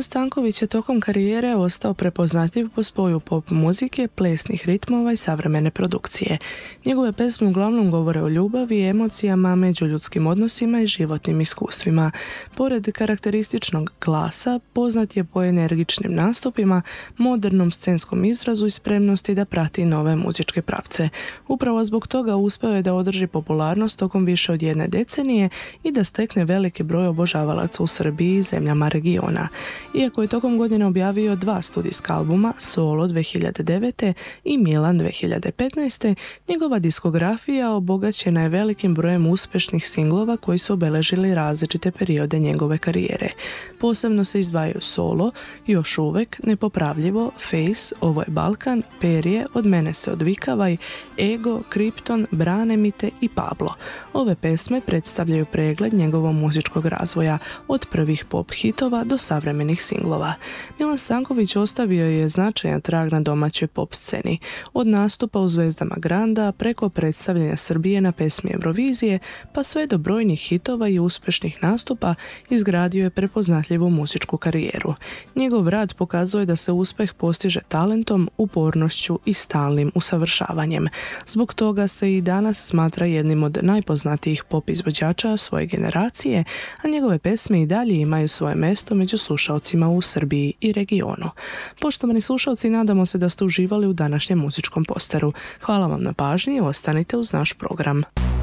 Milan Stanković je tokom karijere ostao prepoznatljiv po spoju pop muzike, plesnih ritmova i savremene produkcije. Njegove pesme uglavnom govore o ljubavi, emocijama, međuljudskim odnosima i životnim iskustvima. Pored karakterističnog glasa, poznat je po energičnim nastupima, modernom scenskom izrazu i spremnosti da prati nove muzičke pravce. Upravo zbog toga uspeo je da održi popularnost tokom više od jedne decenije i da stekne veliki broj obožavalaca u Srbiji i zemljama regiona. Iako je tokom godine objavio 2 studijska albuma, Solo 2009. i Milan 2015. njegova diskografija obogaćena je velikim brojem uspješnih singlova koji su obeležili različite periode njegove karijere. Posebno se izdvajaju Solo, Još uvek, Nepopravljivo, Face, Ovo je Balkan, Perje, Od mene se odvikavaj, Ego, Kripton, Brane mi te i Pablo. Ove pesme predstavljaju pregled njegovog muzičkog razvoja od prvih pop hitova do savremenih singlova. Milan Stanković ostavio je značajan trag na domaćoj pop sceni. Od nastupa u Zvezdama Granda, preko predstavljanja Srbije na pesmi Eurovizije, pa sve do brojnih hitova i uspješnih nastupa izgradio je prepoznatljivu muzičku karijeru. Njegov rad pokazuje da se uspjeh postiže talentom, upornošću i stalnim usavršavanjem. Zbog toga se i danas smatra jednim od najpoznatijih pop izvođača svoje generacije, a njegove pesme i dalje imaju svoje mjesto među slušalcima u Srbiji i regionu. Poštovani slušalci, nadamo se da ste uživali u današnjem muzičkom posteru. Hvala vam na pažnji i ostanite uz naš program.